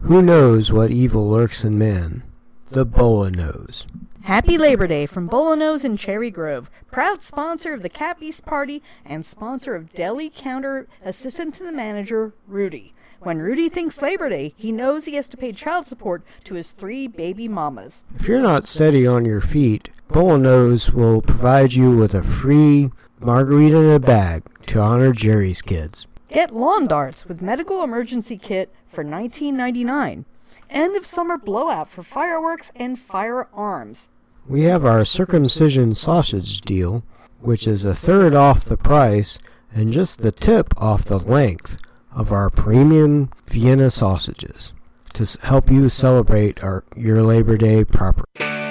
Who knows what evil lurks in man? The Boa knows. Happy Labor Day from Bolanos in Cherry Grove, proud sponsor of the Cap East Party and sponsor of Deli Counter Assistant to the Manager, Rudy. When Rudy thinks Labor Day, he knows he has to pay child support to his 3 baby mamas. If you're not steady on your feet, Bolanos will provide you with a free margarita in a bag to honor Jerry's kids. Get lawn darts with medical emergency kit for $19.99. End of summer blowout for fireworks and firearms. We have our circumcision sausage deal, which is 1/3 off the price and just the tip off the length of our premium Vienna sausages to help you celebrate your Labor Day properly.